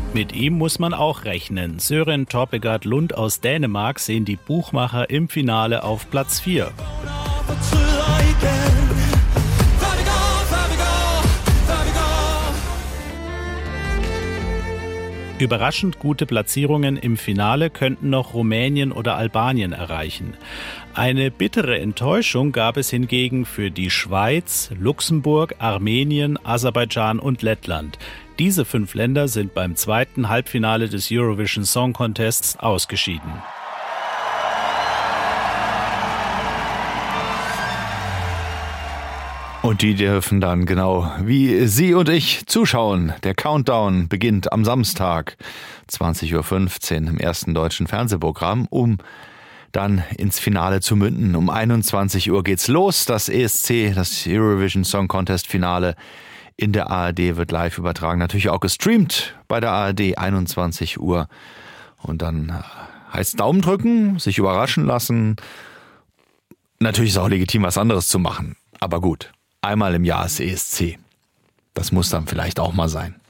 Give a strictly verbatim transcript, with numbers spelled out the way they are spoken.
Mit ihm muss man auch rechnen. Søren Torpegaard Lund aus Dänemark sehen die Buchmacher im Finale auf Platz vier. Überraschend gute Platzierungen im Finale könnten noch Rumänien oder Albanien erreichen. Eine bittere Enttäuschung gab es hingegen für die Schweiz, Luxemburg, Armenien, Aserbaidschan und Lettland. Diese fünf Länder sind beim zweiten Halbfinale des Eurovision Song Contests ausgeschieden. Und die dürfen dann genau wie Sie und ich zuschauen. Der Countdown beginnt am Samstag, zwanzig Uhr fünfzehn im ersten deutschen Fernsehprogramm, um dann ins Finale zu münden. Um einundzwanzig Uhr geht's los. Das E S C, das Eurovision Song Contest Finale in der A R D wird live übertragen. Natürlich auch gestreamt bei der A R D, einundzwanzig Uhr. Und dann heißt Daumen drücken, sich überraschen lassen. Natürlich ist es auch legitim, was anderes zu machen. Aber gut. Einmal im Jahr ist E S C. Das muss dann vielleicht auch mal sein.